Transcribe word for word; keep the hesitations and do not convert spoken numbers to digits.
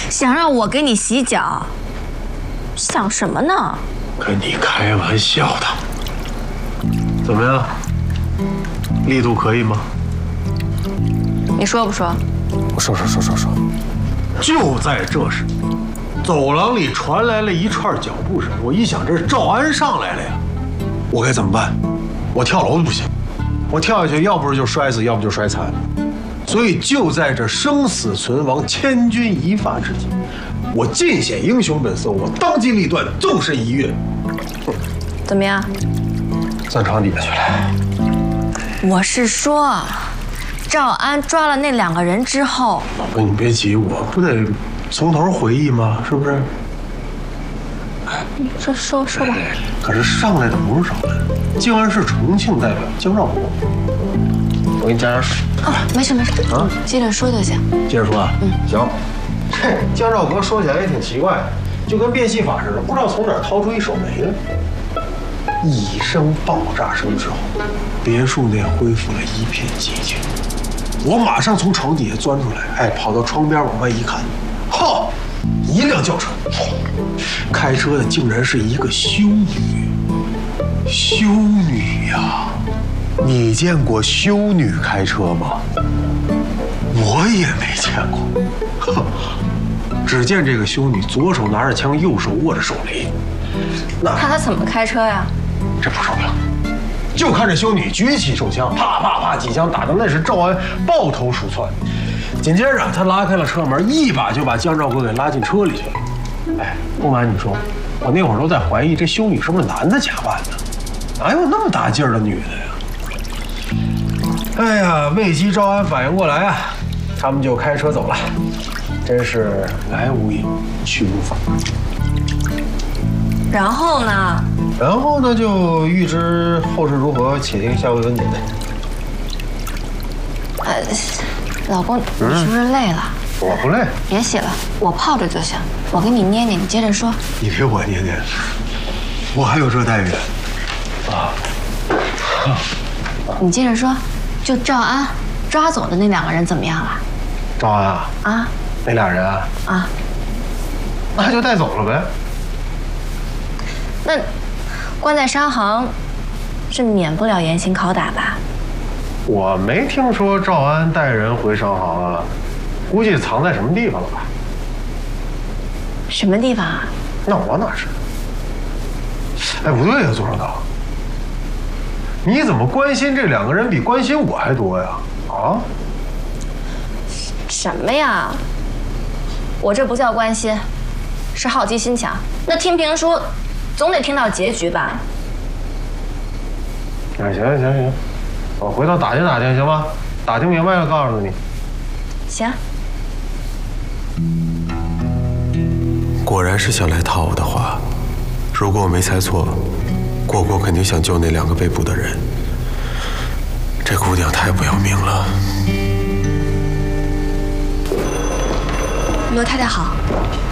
想让我给你洗脚，想什么呢？ 跟你开玩笑的。怎么样？力度可以吗？ 你说不说？ 我说说说说说。就在这时，走廊里传来了一串脚步声。我一想，这是赵安上来了呀！我该怎么办？我跳楼都不行，我跳下去，要不是就摔死，要不就摔残。所以就在这生死存亡、千钧一发之际，我尽显英雄本色，我当机立断，纵身一跃。 怎么样？ 钻床底下去了。 我是说，赵安抓了那两个人之后， 老婆，你别急，我不得从头回忆吗？是不是？ 你说说说吧。 可是上来的不是赵安，竟然是重庆代表江兆国。我给你加点水。 哦，没事没事啊，接着说就行。 接着说啊，嗯，行。这江兆国说起来也挺奇怪的，就跟变戏法似的，不知道从哪儿掏出一手雷来。一声爆炸声之后，别墅内恢复了一片寂静。我马上从床底下钻出来，哎，跑到窗边往外一看，哈，一辆轿车，开车的竟然是一个修女。修女呀！你见过修女开车吗？我也没见过。只见这个修女左手拿着枪，右手握着手雷。那看她怎么开车呀？ 这不重要，就看这修女举起手枪，啪啪啪几枪打的那是赵安抱头鼠窜。紧接着她拉开了车门，一把就把江兆国给拉进车里去了。哎，不瞒你说，我那会儿都在怀疑这修女是不是男的假扮的，哪有那么大劲儿的女的呀？哎呀，未及赵安反应过来啊，他们就开车走了，真是来无影去无踪。 然后呢？ 然后呢，就预知后事如何，且听下回分解。 呃，老公，你是不是累了？ 嗯、我不累。 别洗了，我泡着就行。我给你捏捏，你接着说。 你给我捏捏，我还有这待遇啊！ 你接着说，就赵安抓走的那两个人怎么样了？ 赵安啊？啊？那俩人啊？啊？那就带走了呗。 那关在商行是免不了严刑拷打吧？ 我没听说赵安带人回商行啊，估计藏在什么地方了吧？ 什么地方啊？ 那我哪知道？哎，不对呀，左少道，你怎么关心这两个人比关心我还多呀？啊？ 什么呀？我这不叫关心，是好奇心强。那听评书总得听到结局吧？ 哎，行行行，我回头打听打听行吗？打听明白了告诉你。 行。 果然是想来套我的话。如果我没猜错，果果肯定想救那两个被捕的人。这姑娘太不要命了。 罗太太好。